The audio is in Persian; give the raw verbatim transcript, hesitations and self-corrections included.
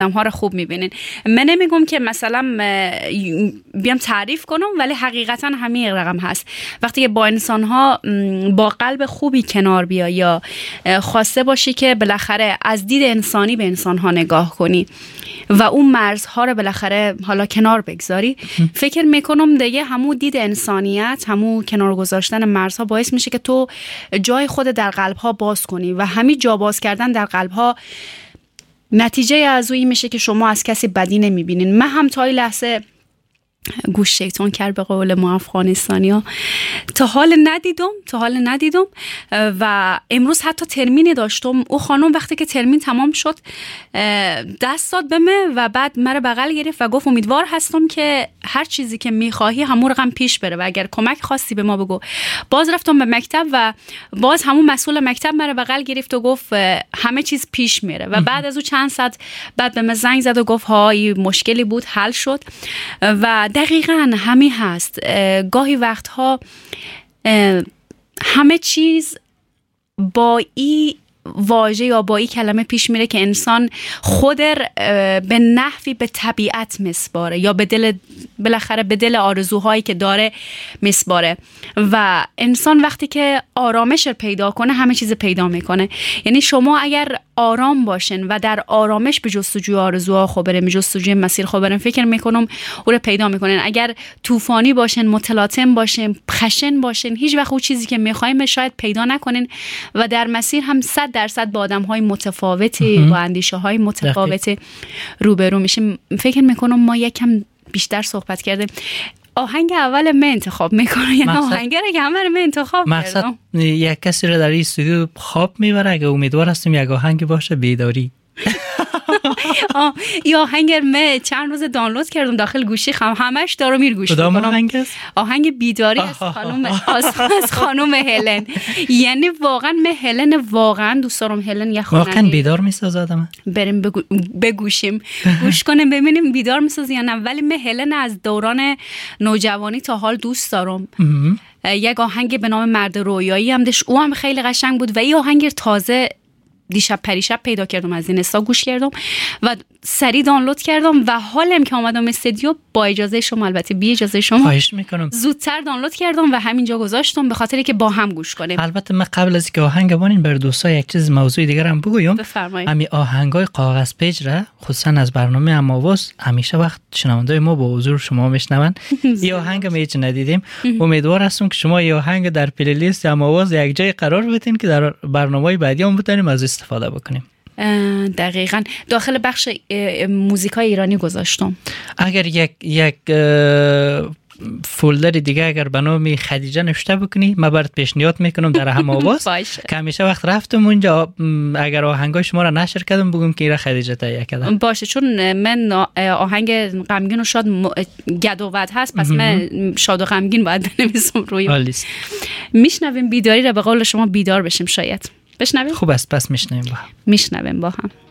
آدم‌ها رو خوب می‌بینین. من نمیگم که مثلا بیام تعریف کنم، ولی حقیقتا همین رقم هست. وقتی که با انسان‌ها با قلب خوبی کنار بیای یا خواسته باشی که بالاخره از دید انسانی به انسان‌ها نگاه کنی و اون مرزها رو بالاخره حالا کنار بگذاری، فکر میکنم دیگه همون دید انسانیت، همون کنار گذاشتن مرزها باعث میشه که تو جای خود در قلبها باز کنی و همین جا باز کردن در قلبها نتیجه از اون میشه که شما از کسی بدی نمیبینین. من هم تا این لحظه گوش شیطان کرد به قول ما افغانستانی ها، تا حال ندیدم تا حال ندیدم و امروز حتی ترمینی داشتم. او خانم وقتی که ترمین تمام شد دست داد به من و بعد مرا بغل گرفت و گفت امیدوار هستم که هر چیزی که میخواهی همون رقم پیش بره و اگر کمک خواستی به ما بگو. باز رفتم به مکتب و باز همون مسئول مکتب مرا بغل گرفت و گفت همه چیز پیش میره و بعد از اون چند ساعت بعد به من زنگ زد و گفت های مشکلی بود حل شد. و دقیقاً همین هست. گاهی وقتها همه چیز با این واژه یا با این کلمه پیش میره که انسان خود به نحوی به طبیعت مسپاره یا به دل بالاخره به دل آرزوهایی که داره مسپاره و انسان وقتی که آرامش پیدا کنه همه چیز پیدا میکنه. یعنی شما اگر آرام باشن و در آرامش به جستجوی آرزوها خو برن، به جستجوی مسیر خو برن، فکر میکنم او رو پیدا میکنن. اگر طوفانی باشن، متلاطم باشن، خشن باشن، هیچ وقت اون چیزی که میخوایم شاید پیدا نکنن و در مسیر هم صد درصد با آدم‌های متفاوتی با اندیشه‌های متفاوتی روبرو میشیم. فکر میکنم ما یکم بیشتر صحبت کردیم. آهنگ اول من انتخاب میکنم، یعنی آهنگ رو که همه من انتخاب مقصد کردم. یک کسی رو در این استودیو خواب میبره، اگه امیدوار هستیم یک آهنگ باشه بیداری. یا آهنگ من چند روز دانلود کردم داخل گوشی خم همش دارم میر گوش کدام میکنم. آهنگ است؟ آهنگ بیداری از خانم از خانم هلن. یعنی واقعا من هلن واقعا دوست دارم. هلن یه خواننده واقعا بیدار میسازه آدم. بریم بگو بگوشیم گوش کنیم ببینیم بیدار میسازه یا نه. ولی من هلن از دوران نوجوانی تا حال دوست دارم. یک آهنگ به نام مرد رویایی هم داشت، او هم خیلی قشنگ بود و این آهنگ تازه دیشب پریشب پیدا کردم از این استا گوش کردم و سری دانلود کردم و حالم که اومدم استودیو با اجازه شما، البته بی اجازه شما، خواهش میکنم زودتر دانلود کردم و همینجا گذاشتم به خاطری که با هم گوش کنیم. البته من قبل از اینکه آهنگ بانیم بر دوستا یک چیز موضوع دیگر هم بگویم. بفرمایید. همین آهنگای کاغذ پیج را خصوصا از برنامه اماوز همیشه وقت شنوندای ما با حضور شما میشنون. این آهنگ ما هیچ ندیدیم. امیدوار هستم که شما این آهنگ در پلی لیست اماوز یک جای قرار بدین که در برنامه‌های بعدی هم بتونیم از استفاده بکنیم. دقیقاً داخل بخش موزیکای ایرانی گذاشتم. اگر یک یک فولدر دیگه اگر به نام خدیجه نوشته بکنی من برات پیشنهاد میکنم در هم آواز که همیشه وقت رفتم اونجا اگر آهنگای شما را نشر کردم بگم که ایرا خدیجه تهیه کردم باشه، چون من آهنگ غمگین و شاد گدوود هست، پس من شاد و غمگین باید بنویسم روی لیست. میشنویم بیداری را، به قول شما بیدار بشیم. شاید بشنویم. خوب است، پس میشنویم با هم. میشنویم با هم.